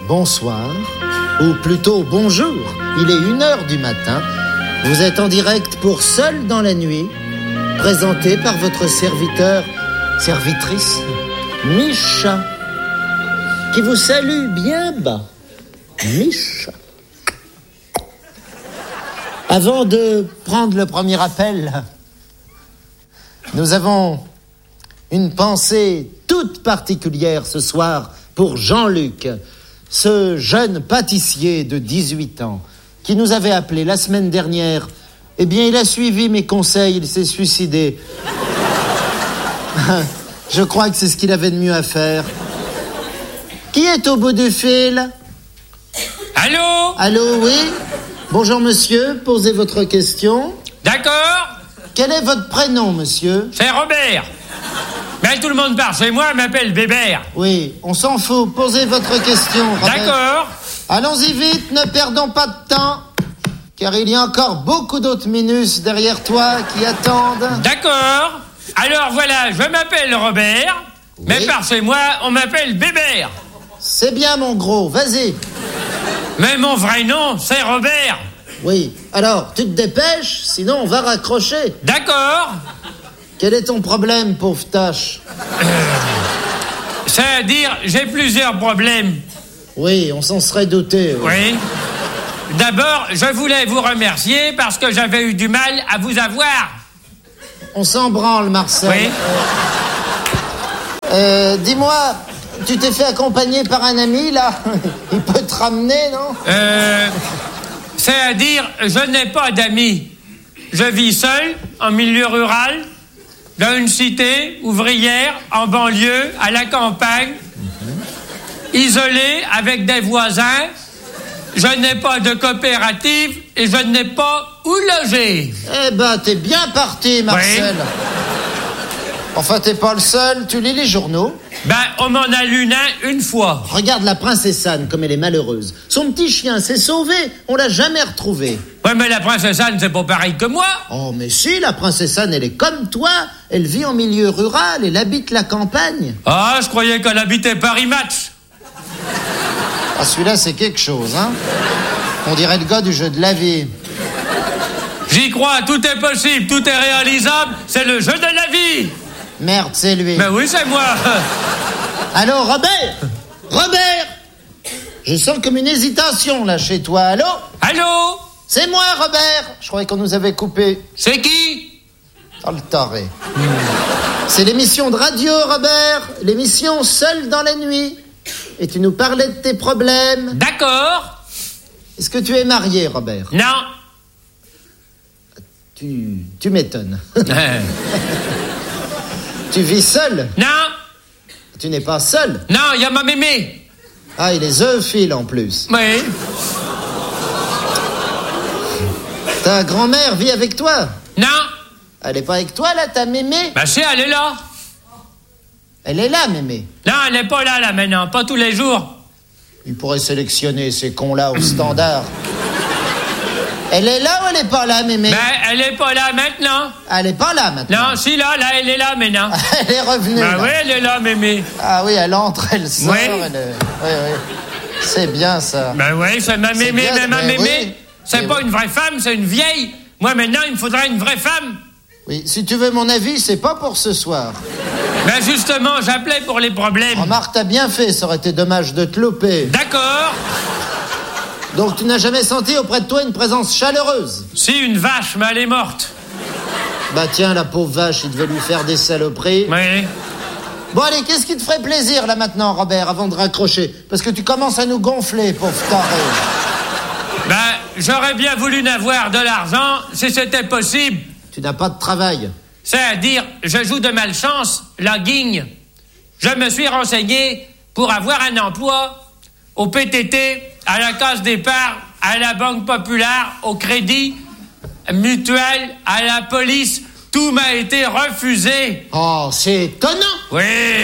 bonsoir, ou plutôt bonjour. Il est 1h du matin. Vous êtes en direct pour Seul dans la nuit, présenté par votre servitrice, Micha, qui vous salue bien bas. Micha. Avant de prendre le premier appel, nous avons une pensée toute particulière ce soir pour Jean-Luc, ce jeune pâtissier de 18 ans qui nous avait appelé la semaine dernière. Eh bien, il a suivi mes conseils, il s'est suicidé. Je crois que c'est ce qu'il avait de mieux à faire. Qui est au bout du fil? Allô? Allô, oui? Bonjour, monsieur, posez votre question. D'accord. Quel est votre prénom, monsieur? C'est Robert. Mais tout le monde part chez moi, m'appelle Bébert. Oui, on s'en fout. Posez votre question, Robert. D'accord. Allons-y vite, ne perdons pas de temps, car il y a encore beaucoup d'autres minus derrière toi qui attendent. D'accord. Alors voilà, je m'appelle Robert, oui. Mais par chez moi, on m'appelle Bébert. C'est bien, mon gros, vas-y. Mais mon vrai nom, c'est Robert. Oui, alors, tu te dépêches, sinon on va raccrocher. D'accord. Quel est ton problème, pauvre tâche? C'est-à-dire, j'ai plusieurs problèmes. Oui, on s'en serait douté. Oui. D'abord, je voulais vous remercier parce que j'avais eu du mal à vous avoir. On s'en branle, Marcel. Oui. Dis-moi, tu t'es fait accompagner par un ami, là? Il peut te ramener, non? C'est-à-dire, je n'ai pas d'amis. Je vis seul, en milieu rural, dans une cité ouvrière, en banlieue, à la campagne, isolé avec des voisins. Je n'ai pas de coopérative et je n'ai pas où loger. Eh ben, t'es bien parti, Marcel. Oui. Enfin, t'es pas le seul, tu lis les journaux. Ben, on m'en a lu une fois. Regarde la princesse Anne, comme elle est malheureuse. Son petit chien s'est sauvé, on l'a jamais retrouvé. Ouais, mais la princesse Anne, c'est pas pareil que moi. Oh, mais si, la princesse Anne, elle est comme toi. Elle vit en milieu rural, elle habite la campagne. Ah, je croyais qu'elle habitait Paris Match. Ah, celui-là, c'est quelque chose, hein. On dirait le gars du jeu de la vie. J'y crois, tout est possible, tout est réalisable, c'est le jeu de la vie. Merde, c'est lui. Ben oui, c'est moi. Allô, Robert? Robert? Je sens comme une hésitation, là, chez toi. Allô? Allô? C'est moi, Robert. Je croyais qu'on nous avait coupé. C'est qui? Oh, le taré. C'est l'émission de radio, Robert. L'émission Seul dans la nuit. Et tu nous parlais de tes problèmes. D'accord. Est-ce que tu es marié, Robert? Non. Tu m'étonnes. Tu vis seul? Non. Tu n'es pas seul? Non, il y a ma mémé. Ah, il est zoophile en plus. Oui. Ta grand-mère vit avec toi? Non. Elle est pas avec toi, là, ta mémé? Bah si, elle est là. Elle est là, mémé? Non, elle n'est pas là, maintenant. Pas tous les jours. Il pourrait sélectionner ces cons-là au standard. Elle est là ou elle est pas là, mémé? Ben, elle est pas là maintenant. Elle est pas là maintenant? Non, si, là, elle est là maintenant. Elle est revenue. Ben là. oui, elle est là, mémé. Ah oui, elle entre, elle sort. Oui. Oui. C'est bien, ça. Ben oui, c'est ma mémé, bien, mais ma mémé, oui. c'est pas une vraie femme, c'est une vieille. Moi, maintenant, il me faudrait une vraie femme. Oui, si tu veux mon avis, c'est pas pour ce soir. Ben justement, j'appelais pour les problèmes. Remarque, t'as bien fait, ça aurait été dommage de te louper. D'accord. Donc tu n'as jamais senti auprès de toi une présence chaleureuse? Si, une vache, mais elle est morte. Bah tiens, la pauvre vache, il devait lui faire des saloperies. Oui. Bon allez, qu'est-ce qui te ferait plaisir là maintenant, Robert, avant de raccrocher? Parce que tu commences à nous gonfler, pauvre taré. Ben, j'aurais bien voulu n'avoir de l'argent si c'était possible. Tu n'as pas de travail. C'est-à-dire, je joue de malchance la guigne. Je me suis renseigné pour avoir un emploi au PTT, à la Caisse d'épargne, à la Banque Populaire, au Crédit Mutuel, à la police. Tout m'a été refusé. Oh, c'est étonnant. Oui.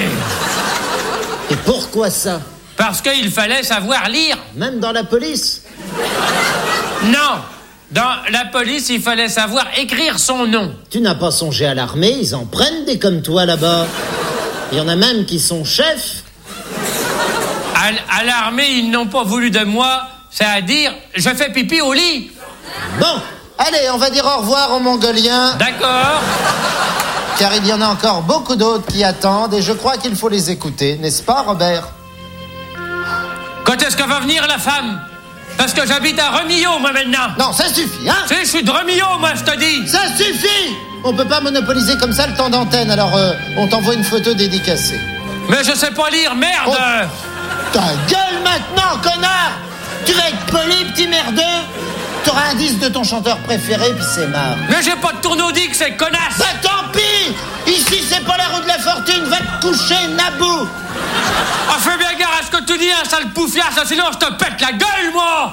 Et pourquoi ça? Parce qu'il fallait savoir lire. Même dans la police? Non. Dans la police, il fallait savoir écrire son nom. Tu n'as pas songé à l'armée, ils en prennent des comme toi là-bas. Il y en a même qui sont chefs. À l'armée, ils n'ont pas voulu de moi, c'est-à-dire, je fais pipi au lit. Bon, allez, on va dire au revoir aux Mongoliens. D'accord. Car il y en a encore beaucoup d'autres qui attendent et je crois qu'il faut les écouter, n'est-ce pas, Robert? Quand est-ce que va venir la femme? Parce que j'habite à Remillot, moi, maintenant. Non, ça suffit, hein? Tu sais, je suis de Remillot, moi, je te dis. Ça suffit! On peut pas monopoliser comme ça le temps d'antenne, alors on t'envoie une photo dédicacée. Mais je sais pas lire, merde! Oh, ta gueule maintenant, connard! Tu vas être poli, petit merdeux? T'auras un disque de ton chanteur préféré, puis c'est marre. Mais j'ai pas de tourneau-dick, c'est connasse! Bah tant pis! Ici, c'est pas la roue de la fortune, va te coucher, Nabou! Ah, fais bien gare à ce que tu dis, hein, sale poufiasse, sinon je te pète la gueule, moi!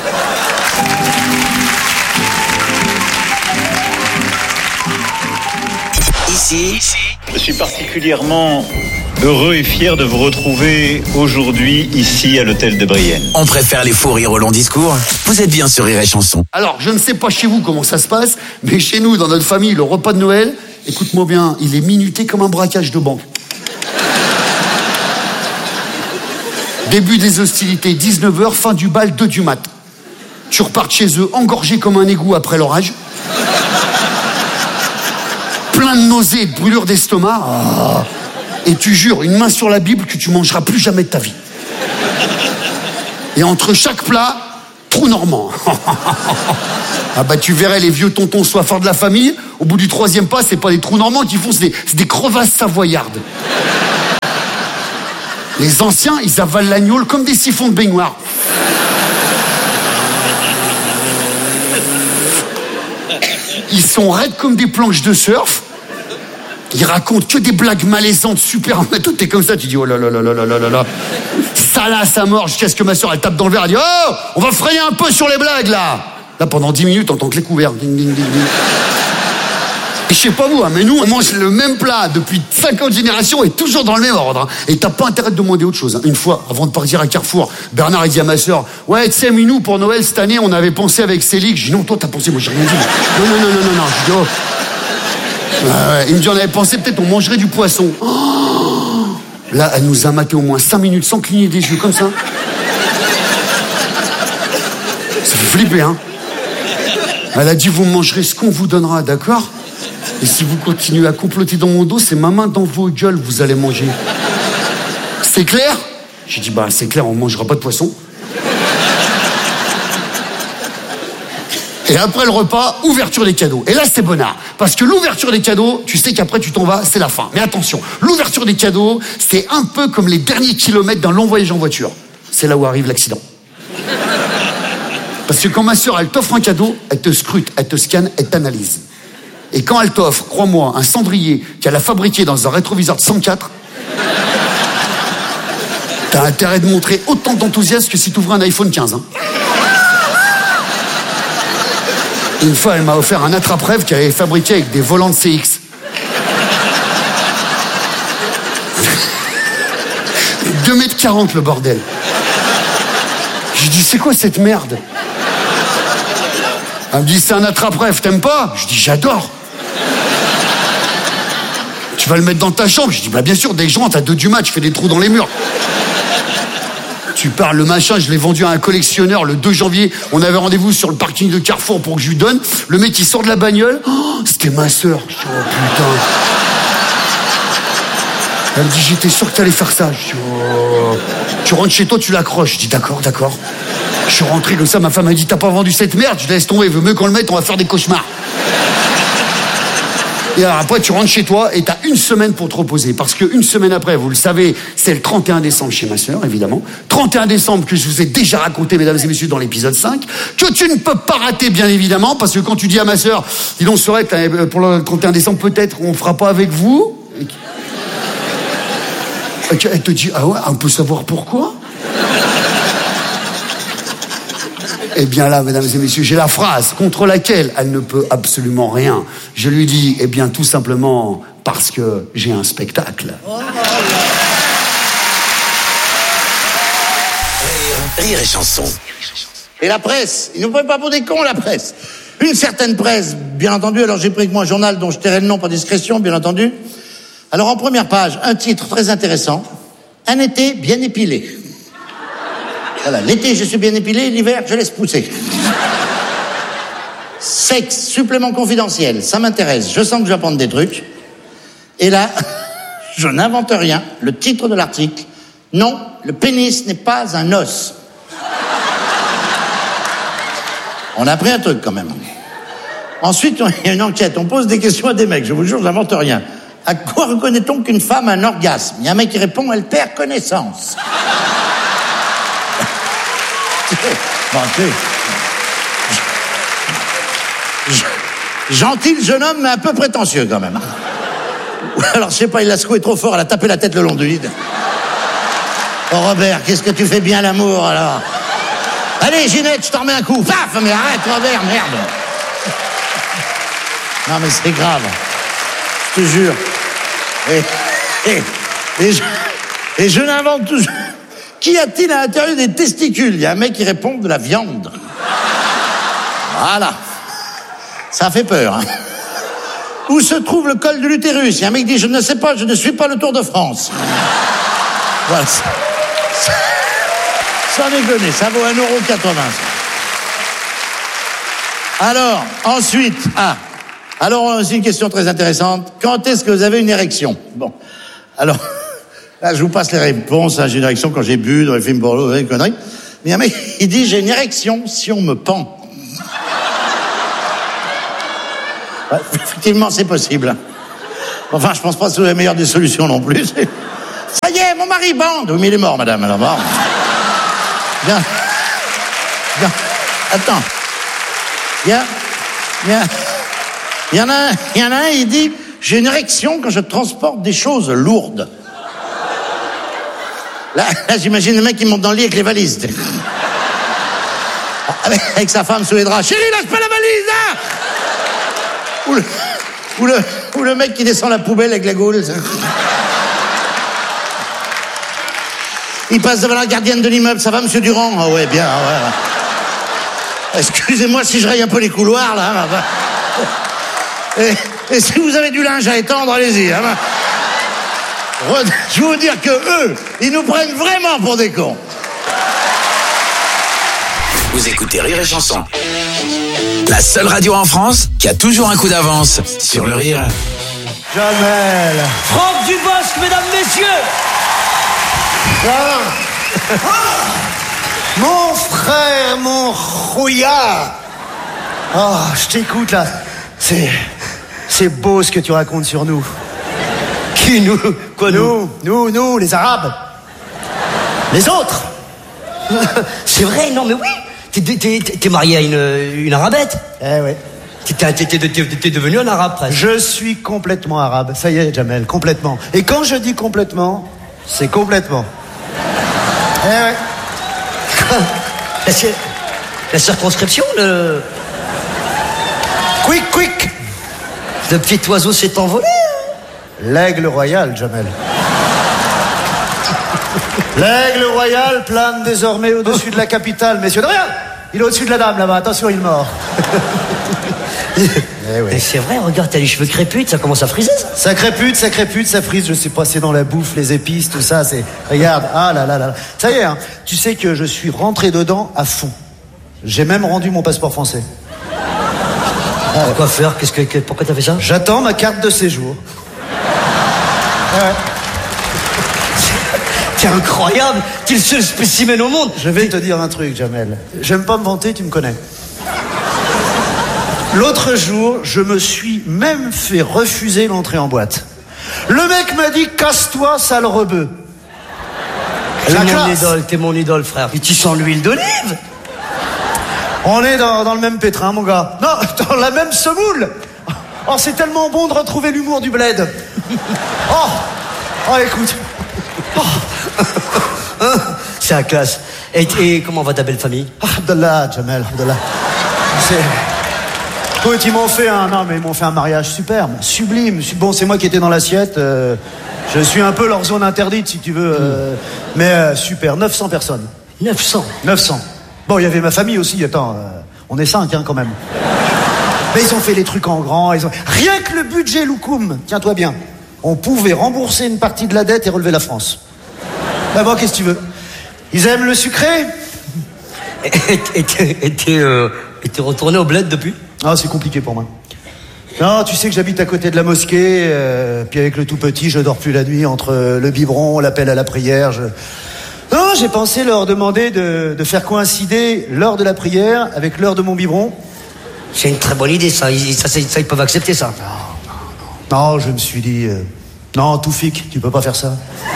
Ici, je suis particulièrement heureux et fier de vous retrouver aujourd'hui ici à l'hôtel de Brienne. on préfère les faux rires au long discours. Vous êtes bien sur Rire et Chanson. Alors, je ne sais pas chez vous comment ça se passe, mais chez nous, dans notre famille, le repas de Noël, écoute-moi bien, il est minuté comme un braquage de banque. Début des hostilités, 19h, fin du bal, 2 du mat. Tu repars chez eux, engorgé comme un égout après l'orage. Plein de nausées et de brûlures d'estomac. Ah. Et tu jures, une main sur la Bible, que tu mangeras plus jamais de ta vie. Et entre chaque plat, trou normand. Ah bah tu verrais les vieux tontons soifards de la famille, au bout du 3e pas, c'est pas des trous normands qu'ils font, c'est des crevasses savoyardes. Les anciens, ils avalent l'agneau comme des siphons de baignoire. Ils sont raides comme des planches de surf. Ils racontent que des blagues malaisantes, super. Toi, t'es comme ça, tu dis oh là là là là là là là. Salace à mort, jusqu'à ce que ma soeur elle tape dans le verre, elle dit oh, on va freiner un peu sur les blagues là. Là, pendant 10 minutes, on tente les couverts. Ding, ding, ding, ding. Et je sais pas vous, hein, mais nous, on mange le même plat depuis 50 générations et toujours dans le même ordre. Hein. Et t'as pas intérêt de demander autre chose. Hein. Une fois, avant de partir à Carrefour, Bernard a dit à ma soeur ouais, tu sais, mais nous, pour Noël, cette année, on avait pensé avec Célic. Je dis non, toi, t'as pensé, moi, j'ai rien dit. Non. Je dis oh. Il me dit on avait pensé peut-être on mangerait du poisson. Oh, là, elle nous a maté au moins 5 minutes sans cligner des yeux comme ça. Ça fait flipper, hein. Elle a dit vous mangerez ce qu'on vous donnera, d'accord? Et si vous continuez à comploter dans mon dos, c'est ma main dans vos gueules, vous allez manger. C'est clair? J'ai dit bah c'est clair, on mangera pas de poisson. Et après le repas, ouverture des cadeaux. Et là, c'est bonnard. Parce que l'ouverture des cadeaux, tu sais qu'après tu t'en vas, c'est la fin. Mais attention, l'ouverture des cadeaux, c'est un peu comme les derniers kilomètres d'un long voyage en voiture. C'est là où arrive l'accident. Parce que quand ma soeur, elle t'offre un cadeau, elle te scrute, elle te scanne, elle t'analyse. Et quand elle t'offre, crois-moi, un cendrier qu'elle a fabriqué dans un rétroviseur de 104, t'as intérêt de montrer autant d'enthousiasme que si t'ouvrais un iPhone 15. Hein. Une fois, elle m'a offert un attrape-rêve qu'elle avait fabriqué avec des volants de CX. 2,40 m le bordel. J'ai dit, c'est quoi cette merde? Elle me dit, c'est un attrape-rêve, t'aimes pas? Je dis, j'adore. Tu vas le mettre dans ta chambre? Je dis, bah bien sûr, dès que je rentre à 2 du mat, je fais des trous dans les murs. Tu parles, le machin, je l'ai vendu à un collectionneur le 2 janvier. On avait rendez-vous sur le parking de Carrefour pour que je lui donne. Le mec, il sort de la bagnole. Oh, c'était ma sœur. Je dis, oh putain. Elle me dit, j'étais sûr que t'allais faire ça. Je dis, oh. Tu rentres chez toi, tu l'accroches. Je dis, d'accord. Je suis rentré comme ça, ma femme m'a dit, t'as pas vendu cette merde? Je laisse tomber, veut mieux qu'on le mette, on va faire des cauchemars. Et alors après, tu rentres chez toi et t'as 1 semaine pour te reposer. Parce que 1 semaine après, vous le savez, c'est le 31 décembre chez ma sœur, évidemment. 31 décembre que je vous ai déjà raconté, mesdames et messieurs, dans l'épisode 5. Que tu ne peux pas rater, bien évidemment. Parce que quand tu dis à ma sœur, dis donc, Sorette, pour le 31 décembre, peut-être, on fera pas avec vous. Elle te dit, ah ouais, on peut savoir pourquoi? Eh bien là, mesdames et messieurs, j'ai la phrase contre laquelle elle ne peut absolument rien. Je lui dis, eh bien tout simplement parce que j'ai un spectacle. Rire et Chanson. Et la presse, ils ne prennent pas pour des cons, la presse. Une certaine presse, bien entendu, alors j'ai pris avec moi un journal dont je tairai le nom par discrétion, bien entendu. Alors en première page, un titre très intéressant, un été bien épilé. Voilà, l'été, je suis bien épilé, l'hiver, je laisse pousser. Sexe, supplément confidentiel, ça m'intéresse, je sens que je vais apprendre des trucs. Et là, je n'invente rien, le titre de l'article, non, le pénis n'est pas un os. On a appris un truc quand même. Ensuite, il y a une enquête, on pose des questions à des mecs, je vous jure, je n'invente rien. À quoi reconnaît-on qu'une femme a un orgasme? Il y a un mec qui répond, elle perd connaissance. Bon, gentil le jeune homme, mais un peu prétentieux quand même. Alors, je sais pas, il l'a secoué trop fort, elle a tapé la tête le long du lit. Oh Robert, qu'est-ce que tu fais bien l'amour alors? Allez Ginette, je t'en remets un coup. Paf, mais arrête Robert, merde. Non mais c'est grave, je te jure. Et je n'invente toujours. Qu'y a-t-il à l'intérieur des testicules? Il y a un mec qui répond de la viande. Voilà. Ça fait peur. Hein. Où se trouve le col de l'utérus? Il y a un mec qui dit, je ne sais pas, je ne suis pas le Tour de France. Voilà. Sans déconner, ça vaut 1,80 €. Alors, ensuite, alors c'est une question très intéressante. Quand est-ce que vous avez une érection? Bon, alors, là je vous passe les réponses. Hein. J'ai une érection quand j'ai bu dans les films porno, une connerie. Mais il y a un mec, il dit, j'ai une érection si on me pend. Ouais, effectivement, c'est possible. Enfin, je pense pas que c'est la meilleure des solutions non plus. Ça y est, mon mari bande. Oui, mais il est mort, madame. Alors, mort. Bien. Attends. Il y en a un, il dit, j'ai une érection quand je transporte des choses lourdes. Là j'imagine le mec qui monte dans le lit avec les valises. Avec sa femme sous les draps. Chérie, lâche pas la valise, hein! Ou le mec qui descend la poubelle avec la gaule. Il passe devant la gardienne de l'immeuble. Ça va, monsieur Durand? Ah ouais, bien, ouais. Excusez-moi si je raye un peu les couloirs, là. Et si vous avez du linge à étendre, allez-y. Hein. Je veux vous dire que eux, ils nous prennent vraiment pour des cons. Vous écoutez Rire et Chanson. La seule radio en France qui a toujours un coup d'avance sur le rire. Jamel. Franck Dubosc, mesdames, messieurs. Mon frère, mon rouillard. Oh, je t'écoute là. C'est beau ce que tu racontes sur nous. Qui nous? Quoi nous? Nous, les Arabes. Les autres. C'est vrai, non mais oui. T'es marié à une arabette. Eh ouais. T'es devenu un arabe presque. Je suis complètement arabe. Ça y est, Jamel, complètement. Et quand je dis complètement, c'est complètement. Eh ouais. La circonscription, le Quick. Le petit oiseau s'est envolé. L'aigle royal, Jamel. L'aigle royal plane désormais au-dessus de la capitale, messieurs. De rien. Il est au-dessus de la dame, là-bas. Attention, il est mort. Eh oui. Mais c'est vrai, regarde, t'as les cheveux créputes, ça commence à friser, ça. Ça crépute, ça frise, je sais pas, c'est dans la bouffe, les épices, tout ça, c'est... Regarde, ah là là là. Ça y est, hein, tu sais que je suis rentré dedans à fond. J'ai même rendu mon passeport français. Quoi faire? Pourquoi t'as fait ça? J'attends ma carte de séjour. Ouais. T'es incroyable, t'es le seul spécimen au monde. Je vais te dire un truc, Jamel. J'aime pas me vanter, tu me connais. L'autre jour, je me suis même fait refuser l'entrée en boîte. Le mec m'a dit, casse-toi, sale rebeu. T'es mon idole, frère. Et tu sens l'huile d'olive. On est dans le même pétrin, mon gars. Non, dans la même semoule. Oh, c'est tellement bon de retrouver l'humour du bled. Oh, écoute. C'est la classe. Et comment va ta belle famille? Abdallah, Jamel, Abdallah. Écoute, ils m'ont fait un mariage superbe, sublime. Bon, c'est moi qui étais dans l'assiette. Je suis un peu leur zone interdite, si tu veux. Mais super, 900 personnes. 900. Bon, il y avait ma famille aussi. Attends, on est 5, hein, quand même. Mais ils ont fait les trucs en grand. Rien que le budget Loukoum, tiens-toi bien. On pouvait rembourser une partie de la dette et relever la France. Bah bon, qu'est-ce que tu veux? Ils aiment le sucré? Et t'es retourné au bled depuis? Ah, c'est compliqué pour moi. Non, tu sais que j'habite à côté de la mosquée, puis avec le tout petit, je dors plus la nuit entre le biberon, l'appel à la prière. Non, j'ai pensé leur demander de faire coïncider l'heure de la prière avec l'heure de mon biberon. C'est une très bonne idée, ça. Ils peuvent accepter ça. Non, je me suis dit... non, Toufik, tu peux pas faire ça.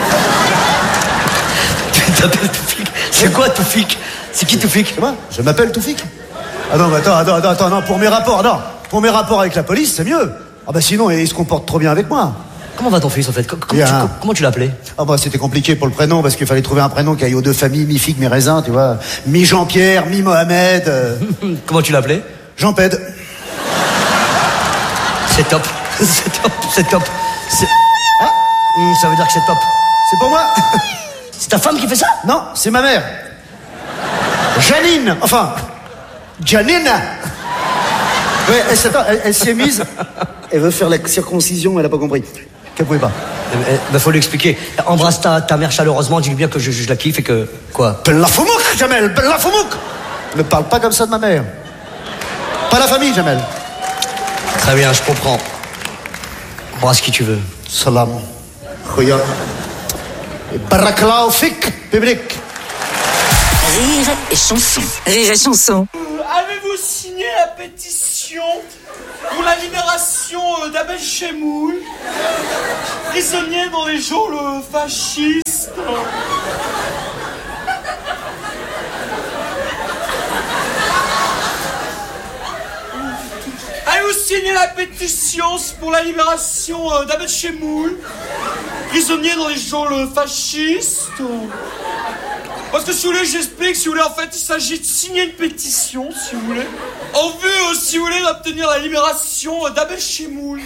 Tu t'appelles Toufik? C'est quoi Toufik? C'est qui Toufik? Moi, je m'appelle Toufik. Ah non, mais attends, non, pour mes rapports avec la police, c'est mieux. Ah bah sinon, il se comporte trop bien avec moi. Comment va ton fils, en fait? Comment tu l'appelais? Ah bah c'était compliqué pour le prénom, parce qu'il fallait trouver un prénom qui aille aux deux familles, mi-figue, mi-raisin, tu vois. Mi-Jean-Pierre, mi-Mohamed. Comment tu l'appelais? Jean-Ped. C'est top. C'est top. Ça veut dire que c'est top. C'est pour moi. C'est ta femme qui fait ça? Non, c'est ma mère. Janine. Ouais, elle s'est mise. Elle veut faire la circoncision, elle a pas compris. Qu'elle pouvait pas. Faut lui expliquer. Embrasse ta mère chaleureusement, dis-lui bien que je la kiffe et que... Quoi? Bella Foumouk, Jamel, Bella Foumouk. Ne parle pas comme ça de ma mère. Pas la famille, Jamel. Très bien, je comprends. Embrasse qui tu veux. Salam. Khoya. Et Barakallahu fik, public. Rire et chanson. Rire et chanson. Avez-vous signé la pétition pour la libération d'Abel Chemoul, prisonnier dans les geôles fascistes? Avez-vous signé la pétition pour la libération d'Abel Chemoul, prisonnier dans les geôles fascistes? Parce que si vous voulez, j'explique, si vous voulez, en fait, il s'agit de signer une pétition, si vous voulez, en vue, si vous voulez, d'obtenir la libération d'Abel Chemoul.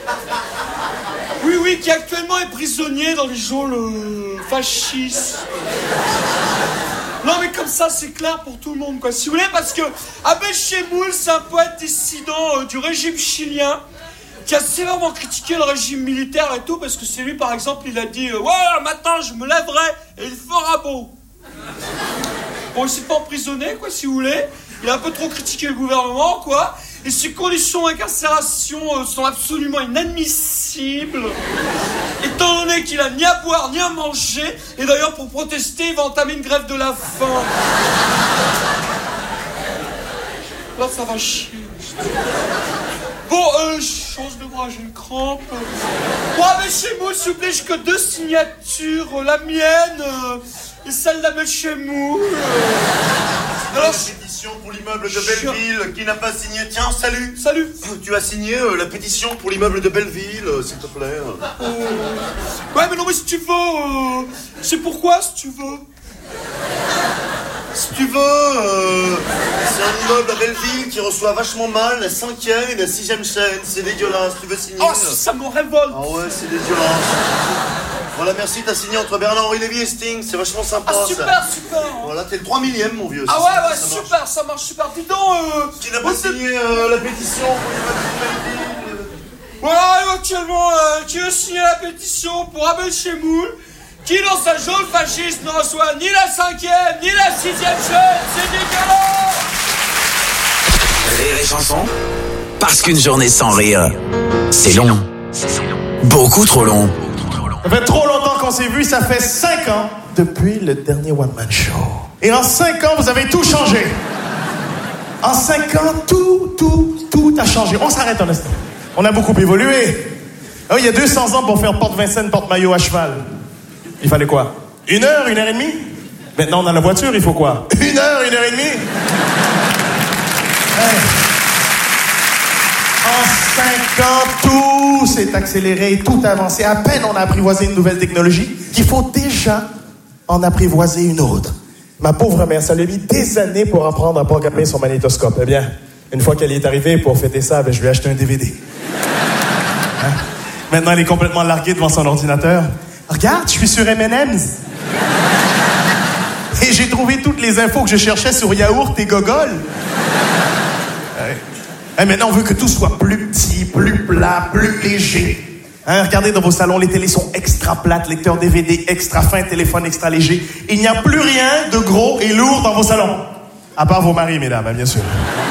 Oui, qui actuellement est prisonnier dans les geôles fascistes. Non, mais comme ça, c'est clair pour tout le monde, quoi. Si vous voulez, parce que Abel Chemoul, c'est un poète dissident du régime chilien qui a sévèrement critiqué le régime militaire et tout, parce que c'est lui, par exemple, il a dit « Ouais, maintenant, je me lèverai et il fera beau ». Bon, il s'est pas emprisonné, quoi, si vous voulez. Il a un peu trop critiqué le gouvernement, quoi. Et ses conditions d'incarcération sont absolument inadmissibles, étant donné qu'il a ni à boire ni à manger. Et d'ailleurs, pour protester, il va entamer une grève de la faim. Là, ça va chier. Bon, je change de bras, j'ai une crampe. Bon, Abel Chemoul, s'il vous plaît, j'ai que 2 signatures. La mienne et celle d'Abel Chemoul. Alors, pétition pour l'immeuble de Belleville qui n'a pas signé. Tiens, salut. Tu as signé la pétition pour l'immeuble de Belleville, s'il te plaît. Ouais, mais non, mais si tu veux, c'est pourquoi, si tu veux. Si tu veux, c'est un immeuble à Belleville qui reçoit vachement mal la 5e et la 6e chaîne. C'est dégueulasse. Tu veux signer? Oh, ça me révolte. Ah ouais, c'est dégueulasse. Voilà, merci, t'as signé entre Bernard-Henri Lévy et Sting, c'est vachement sympa. Ah, super. Voilà, t'es le 3 millième, mon vieux. Ah ouais, super, ça marche super. Dis donc, qui n'a pas signé la pétition pour l'immeuble de Belleville? Voilà, actuellement, qui veut signer la pétition pour Abel Chemoul, qui dans sa geôle fasciste ne reçoit ni la 5e, ni la 6e chaîne, c'est dégueulasse. Rire et chanson, parce qu'une journée sans rire, c'est long. Beaucoup trop long. Ça fait trop longtemps qu'on s'est vu, ça fait 5 ans depuis le dernier One Man Show. Et en 5 ans, vous avez tout changé. En 5 ans, tout a changé. On s'arrête un instant. On a beaucoup évolué. Oh, il y a 200 ans pour faire porte Vincennes, porte-maillot à cheval. Il fallait quoi? 1 heure, 1 heure et demie? Maintenant, on a la voiture, il faut quoi? 1 heure, 1 heure et demie? Hey. En 5 ans, tout s'est accéléré, tout a avancé. À peine on a apprivoisé une nouvelle technologie qu'il faut déjà en apprivoiser une autre. Ma pauvre mère, ça lui a mis des années pour apprendre à programmer son magnétoscope. Eh bien, une fois qu'elle y est arrivée, pour fêter ça, je lui ai acheté un DVD. Hein? Maintenant, elle est complètement larguée devant son ordinateur. Regarde, je suis sur M&M's. Et j'ai trouvé toutes les infos que je cherchais sur yaourt et gogol. Et maintenant, on veut que tout soit plus petit, plus plat, plus léger. Hein, regardez dans vos salons, les télés sont extra plates, lecteurs DVD extra fins, téléphone extra léger. Il n'y a plus rien de gros et lourd dans vos salons. À part vos maris, mesdames, hein, bien sûr.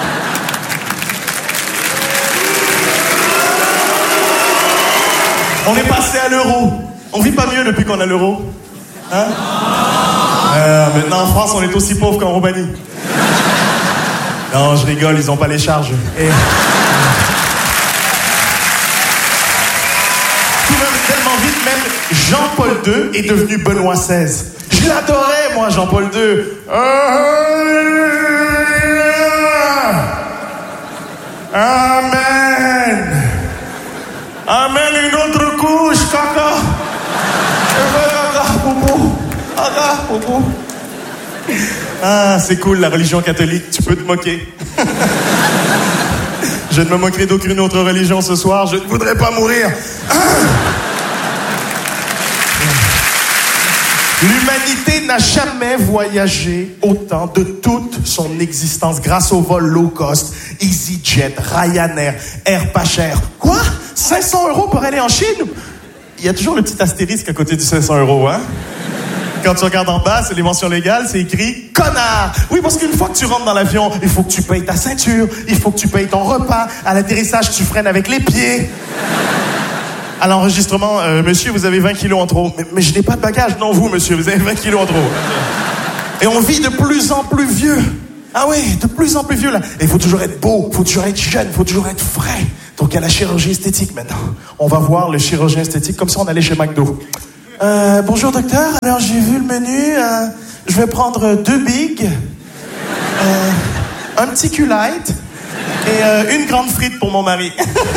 On est passé à l'euro. On vit pas mieux depuis qu'on a l'euro. Hein? Maintenant, en France, on est aussi pauvre qu'en Roumanie. Non, je rigole, ils ont pas les charges. Et... tout même tellement vite, même Jean-Paul II est devenu Benoît XVI. Je l'adorais, moi, Jean-Paul II. Amen. Amen, une autre couche, caca. Caca, poupou. Caca, poupou. Ah, c'est cool, la religion catholique, tu peux te moquer. Je ne me moquerai d'aucune autre religion ce soir, je ne voudrais pas mourir. L'humanité n'a jamais voyagé autant de toute son existence grâce au vol low cost, EasyJet, Ryanair, Air pas cher. Quoi? 500 € pour aller en Chine? Il y a toujours le petit astérisque à côté du 500 €, hein? Quand tu regardes en bas, c'est les mentions légales, c'est écrit « connard ». Oui, parce qu'une fois que tu rentres dans l'avion, il faut que tu payes ta ceinture, il faut que tu payes ton repas. À l'atterrissage, tu freines avec les pieds. À l'enregistrement, monsieur, vous avez 20 kilos en trop. Mais je n'ai pas de bagage. Non, vous, monsieur, vous avez 20 kilos en trop. Et on vit de plus en plus vieux. Ah oui, de plus en plus vieux, là. Et il faut toujours être beau, il faut toujours être jeune, il faut toujours être frais. Donc, il y a la chirurgie esthétique, maintenant. On va voir le chirurgien esthétique comme si on allait chez McDo. Bonjour, docteur. Alors, j'ai vu le menu. Je vais prendre 2 bigs, un petit Q-Light et une grande frite pour mon mari.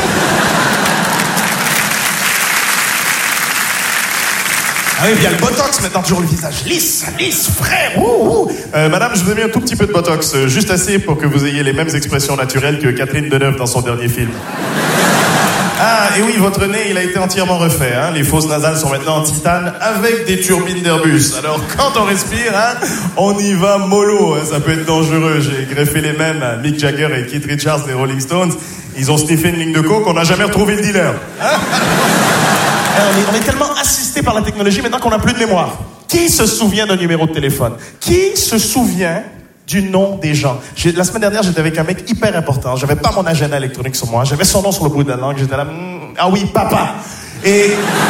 Ah oui, il y a le botox maintenant, toujours le visage lisse, frais. Madame, je vous ai mis un tout petit peu de botox, juste assez pour que vous ayez les mêmes expressions naturelles que Catherine Deneuve dans son dernier film. Ah, et oui, votre nez, il a été entièrement refait. Hein. Les fosses nasales sont maintenant en titane avec des turbines d'Airbus. Alors, quand on respire, hein, on y va mollo. Hein. Ça peut être dangereux. J'ai greffé les mêmes à Mick Jagger et Keith Richards des Rolling Stones. Ils ont sniffé une ligne de coke, on n'a jamais retrouvé le dealer. Hein. On est tellement assisté par la technologie maintenant qu'on n'a plus de mémoire. Qui se souvient d'un numéro de téléphone? Qui se souvient du nom des gens? La semaine dernière, j'étais avec un mec hyper important. J'avais pas mon agenda électronique sur moi. J'avais son nom sur le bout de la langue. J'étais là, ah oui, papa. Et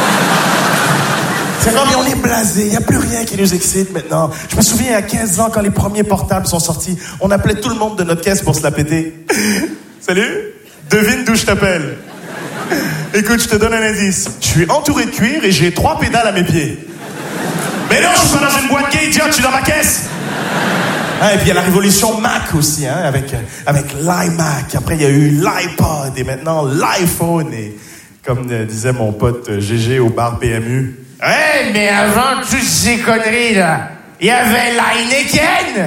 c'est comme, on est blasé. Il n'y a plus rien qui nous excite maintenant. Je me souviens, à 15 ans, quand les premiers portables sont sortis, on appelait tout le monde de notre caisse pour se la péter. Salut, devine d'où je t'appelle. Écoute, je te donne un indice. Je suis entouré de cuir et j'ai 3 pédales à mes pieds. Mais non, je suis pas dans une boîte gay, idiot, je suis dans ma caisse. Ah, et puis il y a la révolution Mac aussi, hein, avec l'iMac. Après, il y a eu l'iPod et maintenant l'iPhone. Et comme disait mon pote GG au bar PMU. Ouais, mais avant toutes ces conneries, là, il y avait l'Heineken.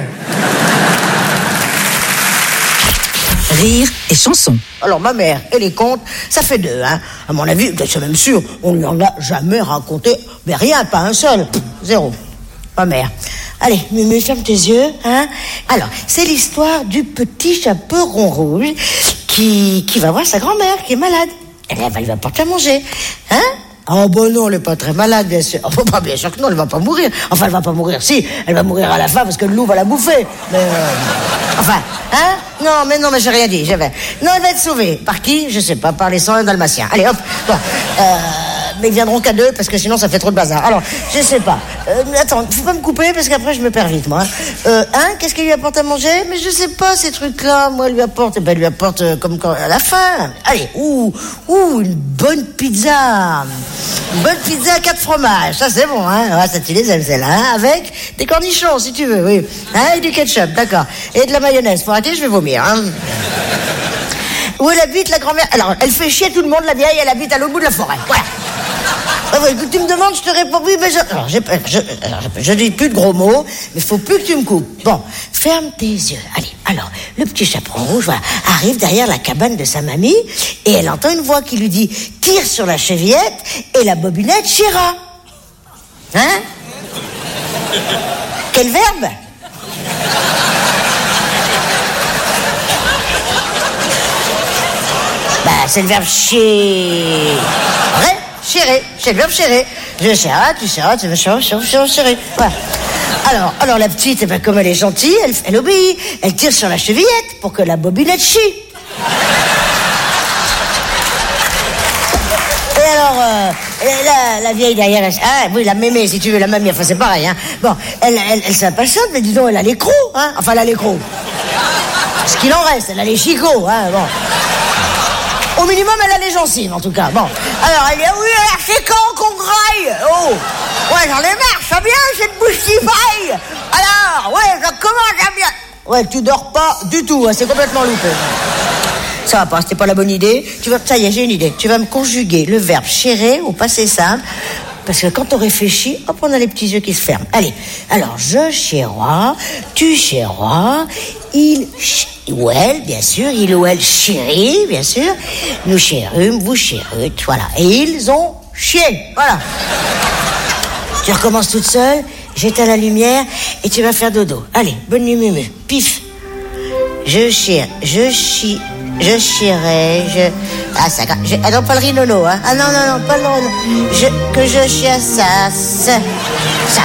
Rire et chanson. Alors, ma mère et les contes, ça fait 2, hein. À mon avis, c'est même sûr, on lui en a jamais raconté, mais rien, pas un seul. 0. Ma mère. Allez, Mumu, ferme tes yeux, hein. Alors, c'est l'histoire du petit chaperon rouge qui va voir sa grand-mère, qui est malade. Et là, il va porter à manger, hein. Oh bon non, elle est pas très malade, bien sûr. Oh, bah, bien sûr que non, elle va pas mourir. Enfin, elle va pas mourir, si. Elle va mourir à la fin parce que le loup va la bouffer. Mais enfin, hein? Non, mais j'ai rien dit. Non, elle va être sauvée. Par qui? Je sais pas, par les 101 dalmatiens. Allez, hop. Bon. Mais ils viendront qu'à 2 parce que sinon ça fait trop de bazar. Alors, je sais pas. Attends, faut pas me couper parce qu'après je me perds vite, moi. Qu'est-ce qu'elle lui apporte à manger? Mais je sais pas, ces trucs-là. Moi, elle lui apporte comme quand, à la fin. Allez, une bonne pizza. Une bonne pizza à 4 fromages. Ça, c'est bon, hein. Ah, ça, tu les aimes, celle-là, hein. Avec des cornichons, si tu veux, oui. Hein, et du ketchup, d'accord. Et de la mayonnaise. Faut arrêter, je vais vomir, hein. Où elle habite, la grand-mère? Alors, elle fait chier tout le monde, la vieille, elle habite à l'autre bout de la forêt. Voilà. Ah ouais, écoute, tu me demandes, je te réponds oui, mais je dis plus de gros mots, mais faut plus que tu me coupes. Bon, ferme tes yeux. Allez, alors, le petit chaperon rouge, voilà, arrive derrière la cabane de sa mamie, et elle entend une voix qui lui dit « Tire sur la chevillette, et la bobinette chira. » Hein? Quel verbe? Bah, c'est le verbe chier. Ouais, chérer. C'est le verbe chérer. Je chéris, tu chéris, tu veux chérer. Voilà. Alors la petite, comme elle est gentille, elle obéit. Elle tire sur la chevillette pour que la bobinette chie. Et alors, la vieille derrière, la mémé, si tu veux, la mamie, enfin c'est pareil, hein. Bon, elle s'impatiente, mais dis donc, elle a l'écrou, hein. Enfin, elle a l'écrou. Ce qu'il en reste, elle a les chicots, hein, bon. Au minimum, elle a les gencives, en tout cas. Bon. Alors, elle dit, oui, alors, c'est quand qu'on graille? Oh. Ouais, j'en ai marre, ça vient, cette bouche qui faille. Alors, ouais, ça commence à bien. Ouais, tu dors pas du tout, hein, c'est complètement loupé. Ça va pas, c'était pas la bonne idée. Ça y est, j'ai une idée. Tu vas me conjuguer le verbe chérer au passé simple. Parce que quand on réfléchit, hop, on a les petits yeux qui se ferment. Allez, alors, je chérois, tu chérois, il ou elle, bien sûr, il ou elle chérit, bien sûr, nous chérûmes, vous chérûtes, voilà. Et ils ont chié, voilà. Tu recommences toute seule, j'éteins la lumière et tu vas faire dodo. Allez, bonne nuit, Mumu. Pif. Je chierai, Ah, ça... Ah non, pas le rinono, hein. Ah non, pas le rinono. Que je chiasse. Ça.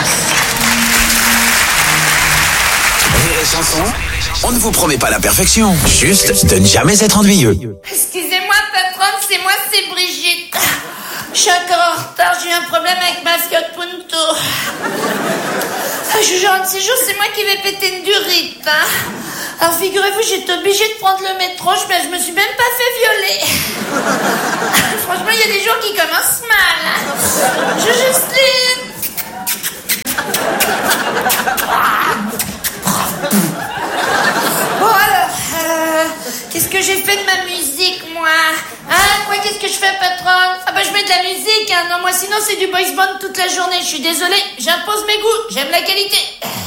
Rire et chanson, on ne vous promet pas la perfection, juste de ne jamais être ennuyeux. Excusez-moi, patronne, c'est moi, c'est Brigitte. Je suis encore en retard, j'ai eu un problème avec ma Fiat Punto. Je jure, un de ces jours, c'est moi qui vais péter une durite, hein. Alors figurez-vous, j'étais obligée de prendre le métro, je me suis même pas fait violer. Franchement, il y a des jours qui commencent mal, hein. Justine. Bon alors, qu'est-ce que j'ai fait de ma musique, moi? Hein, quoi, qu'est-ce que je fais, patronne? Ah bah je mets de la musique, hein. Non, moi sinon c'est du boys band toute la journée. Je suis désolée, j'impose mes goûts, j'aime la qualité.